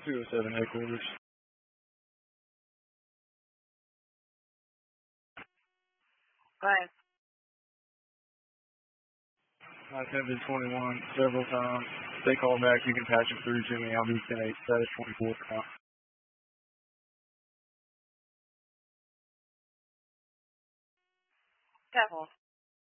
207 headquarters. 5. 10-21 several times. If they call back, you can patch it through to me. I'll be 10-8, status 24 for now. Devil.